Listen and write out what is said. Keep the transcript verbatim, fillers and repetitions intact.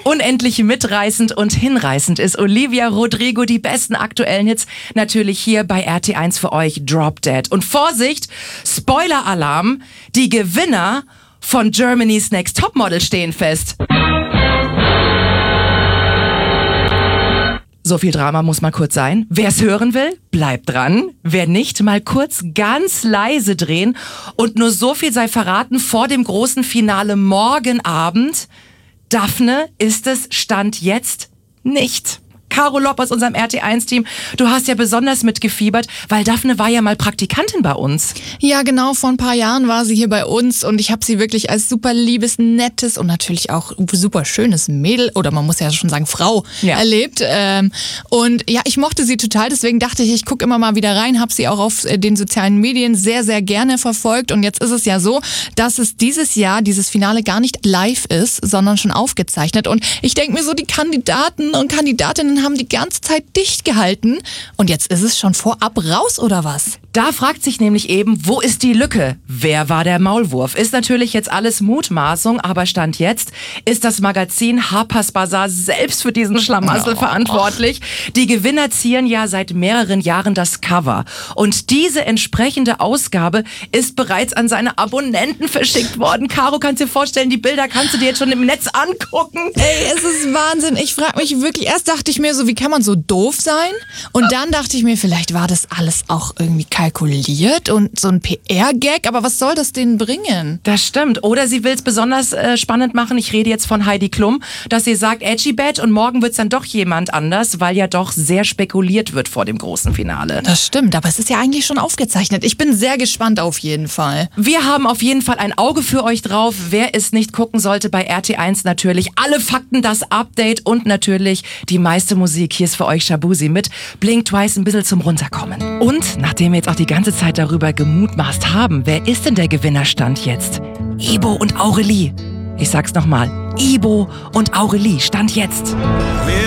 Unendlich mitreißend und hinreißend ist Olivia Rodrigo, die besten aktuellen Hits natürlich hier bei R T eins für euch, Drop Dead. Und Vorsicht, Spoiler-Alarm, die Gewinner von Germany's Next Topmodel stehen fest. So viel Drama muss mal kurz sein. Wer es hören will, bleibt dran. Wer nicht, mal kurz ganz leise drehen. Und nur so viel sei verraten vor dem großen Finale morgen Abend. Daphne ist es Stand jetzt nicht. Caro Lopp aus unserem R T eins Team, du hast ja besonders mitgefiebert, weil Daphne war ja mal Praktikantin bei uns. Ja, genau, vor ein paar Jahren war sie hier bei uns und ich habe sie wirklich als super liebes, nettes und natürlich auch super schönes Mädel, oder man muss ja schon sagen Frau, ja. erlebt. Ähm, und ja, ich mochte sie total, deswegen dachte ich, ich gucke immer mal wieder rein, habe sie auch auf den sozialen Medien sehr, sehr gerne verfolgt. Und jetzt ist es ja so, dass es dieses Jahr, dieses Finale gar nicht live ist, sondern schon aufgezeichnet. Und ich denke mir so, die Kandidaten und Kandidatinnen haben die ganze Zeit dicht gehalten und jetzt ist es schon vorab raus, oder was? Da fragt sich nämlich eben, wo ist die Lücke? Wer war der Maulwurf? Ist natürlich jetzt alles Mutmaßung, aber Stand jetzt ist das Magazin Harper's Bazaar selbst für diesen Schlamassel oh. verantwortlich. Die Gewinner zieren ja seit mehreren Jahren das Cover und diese entsprechende Ausgabe ist bereits an seine Abonnenten verschickt worden. Caro, kannst du dir vorstellen, die Bilder kannst du dir jetzt schon im Netz angucken? Ey, es ist Wahnsinn. Ich frage mich wirklich, erst dachte ich mir so, wie kann man so doof sein? Und dann dachte ich mir, vielleicht war das alles auch irgendwie kalkuliert und so ein P R-Gag, aber was soll das denen bringen? Das stimmt. Oder sie will es besonders äh, spannend machen. Ich rede jetzt von Heidi Klum, dass sie sagt, Edgy Bad, und morgen wird es dann doch jemand anders, weil ja doch sehr spekuliert wird vor dem großen Finale. Das stimmt, aber es ist ja eigentlich schon aufgezeichnet. Ich bin sehr gespannt auf jeden Fall. Wir haben auf jeden Fall ein Auge für euch drauf. Wer es nicht gucken sollte, bei R T eins natürlich alle Fakten, das Update und natürlich die meiste Musik. Hier ist für euch Shabuzi mit Blink Twice, ein bisschen zum Runterkommen. Und nachdem wir jetzt auch die ganze Zeit darüber gemutmaßt haben, wer ist denn der Gewinnerstand jetzt? Ibo und Aurelie. Ich sag's nochmal, Ibo und Aurelie, Stand jetzt.